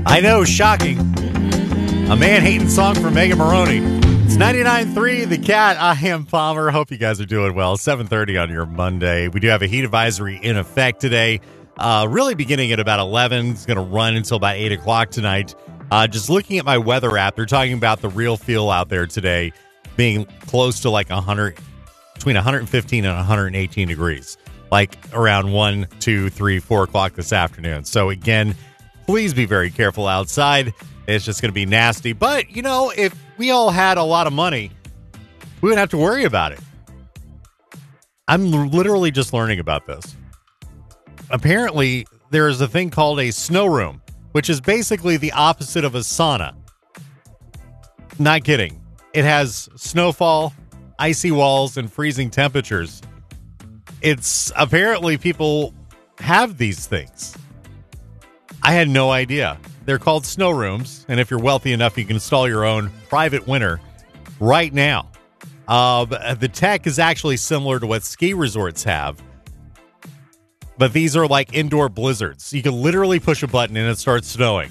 I know, shocking. A man-hating song from Megan Maroney. It's 99.3 The Cat. I am Palmer. Hope you guys are doing well. 7:30 on your Monday. We do have a heat advisory in effect today. Really beginning at about 11. It's going to run until about 8 o'clock tonight. Just looking at my weather app, they're talking about the real feel out there today being close to like 100, between 115 and 118 degrees, like around 1, 2, 3, 4 o'clock this afternoon. So again, please be very careful outside. It's just going to be nasty. But, you know, if we all had a lot of money, we wouldn't have to worry about it. I'm literally just learning about this. Apparently, there is a thing called a snow room, which is basically the opposite of a sauna. Not kidding. It has snowfall, icy walls, and freezing temperatures. It's apparently people have these things. I had no idea. They're called snow rooms, and if you're wealthy enough, you can install your own private winter right now. The tech is actually similar to what ski resorts have, but these are like indoor blizzards. You can literally push a button and it starts snowing.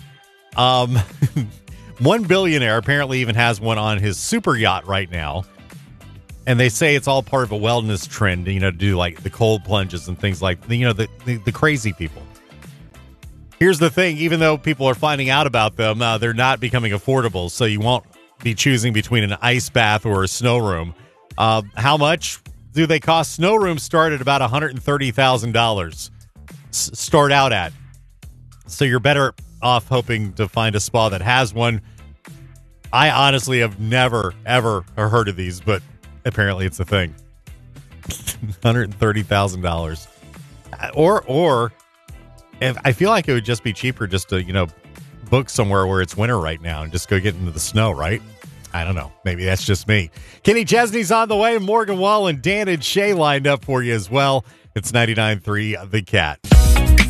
One billionaire apparently even has one on his super yacht right now, and they say it's all part of a wellness trend, you know, to do like the cold plunges and things like, you know, the crazy people. Here's the thing, even though people are finding out about them, they're not becoming affordable, so you won't be choosing between an ice bath or a snow room. How much do they cost? Snow rooms start at about $130,000. Start out at. So you're better off hoping to find a spa that has one. I honestly have never, ever heard of these, but apparently it's a thing. $130,000. Or I feel like it would just be cheaper just to, you know, book somewhere where it's winter right now and just go get into the snow, right? I don't know. Maybe that's just me. Kenny Chesney's on the way. Morgan Wallen, Dan and Shay lined up for you as well. It's 99.3 The Cat.